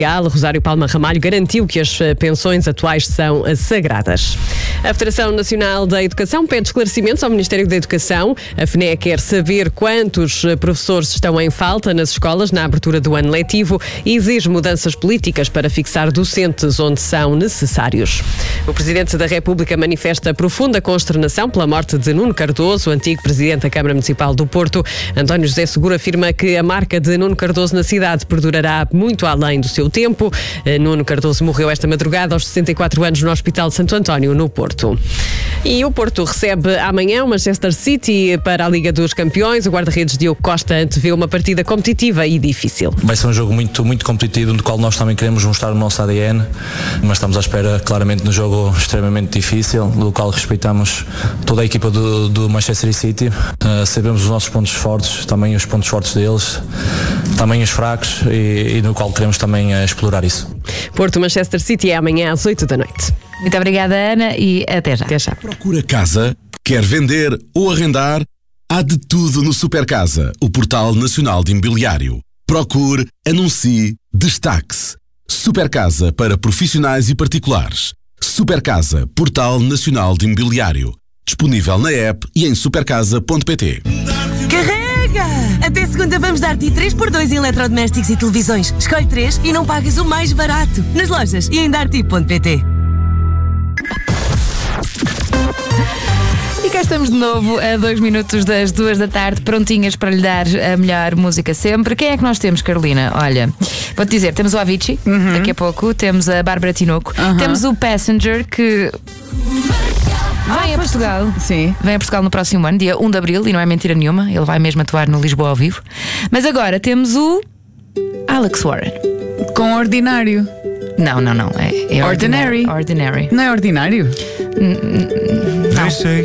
Rosário Palma Ramalho garantiu que as pensões atuais são sagradas. A Federação Nacional da Educação pede esclarecimentos ao Ministério da Educação. A FNE quer saber quantos professores estão em falta nas escolas na abertura do ano letivo e exige mudanças políticas para fixar docentes onde são necessários. O Presidente da República manifesta profunda consternação pela morte de Nuno Cardoso, antigo Presidente da Câmara Municipal do Porto. António José Seguro afirma que a marca de Nuno Cardoso na cidade perdurará muito além do seu tempo. Nuno Cardoso morreu esta madrugada aos 64 anos no Hospital de Santo António, no Porto. E o Porto recebe amanhã o Manchester City para a Liga dos Campeões. O guarda-redes Diogo Costa antevê uma partida competitiva e difícil. Vai ser um jogo muito, muito competitivo, no qual nós também queremos mostrar o nosso ADN, mas estamos à espera claramente de um jogo extremamente difícil, do qual respeitamos toda a equipa do Manchester City. Sabemos os nossos pontos fortes, também os pontos fortes deles, também os fracos, e no qual queremos também explorar isso. Porto-Manchester City é amanhã às 8 da noite. Muito obrigada, Ana, e até já. Até já. Procura casa? Quer vender ou arrendar? Há de tudo no Supercasa, o portal nacional de imobiliário. Procure, anuncie, destaque-se. Supercasa para profissionais e particulares. Supercasa, portal nacional de imobiliário. Disponível na app e em supercasa.pt. Carrega! Até segunda vamos dar-te 3x2 em eletrodomésticos e televisões. Escolhe 3 e não pagas o mais barato. Nas lojas e em darti.pt. E cá estamos de novo a 2 minutos das 2 da tarde, prontinhas para lhe dar a melhor música sempre. Quem é que nós temos, Carolina? Olha, vou-te dizer, temos o Avicii, daqui a pouco, temos a Bárbara Tinoco, temos o Passenger, que vem a Portugal. Sim. Vem a Portugal no próximo ano, dia 1 de Abril, e não é mentira nenhuma, ele vai mesmo atuar no Lisboa ao vivo. Mas agora temos o Alex Warren. Com Ordinário. Não, é Ordinary. Ordinary. Não é ordinário? Não.